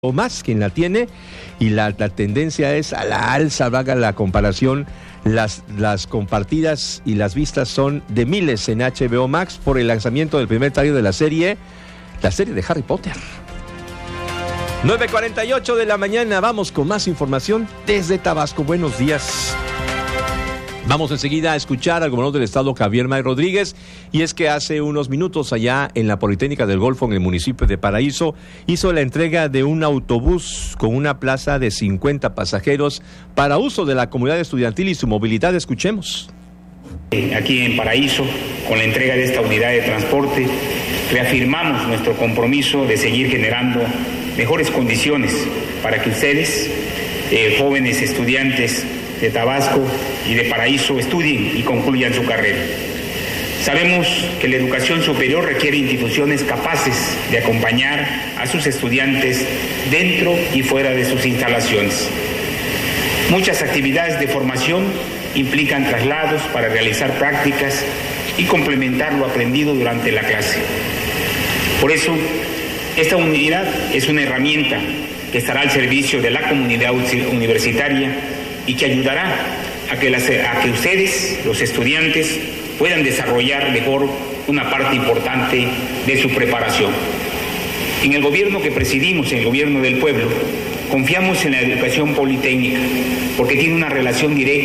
o más quien la tiene, y la tendencia es a la alza, vaga la comparación. Las compartidas y las vistas son de miles en HBO Max por el lanzamiento del primer trailer de la serie de Harry Potter. 9:48 de la mañana, vamos con más información desde Tabasco. Buenos días. Vamos enseguida a escuchar al gobernador del estado, Javier May Rodríguez, y es que hace unos minutos allá en la Politécnica del Golfo, en el municipio de Paraíso, hizo la entrega de un autobús con una plaza de 50 pasajeros para uso de la comunidad estudiantil y su movilidad. Escuchemos. Aquí en Paraíso, con la entrega de esta unidad de transporte, reafirmamos nuestro compromiso de seguir generando mejores condiciones para que ustedes, jóvenes estudiantes de Tabasco y de Paraíso, estudien y concluyan su carrera. Sabemos que la educación superior requiere instituciones capaces de acompañar a sus estudiantes dentro y fuera de sus instalaciones. Muchas actividades de formación implican traslados para realizar prácticas y complementar lo aprendido durante la clase. Por eso, esta unidad es una herramienta que estará al servicio de la comunidad universitaria y que ayudará a que ustedes, los estudiantes, puedan desarrollar mejor una parte importante de su preparación. En el gobierno que presidimos, en el gobierno del pueblo, confiamos en la educación politécnica porque tiene una relación directa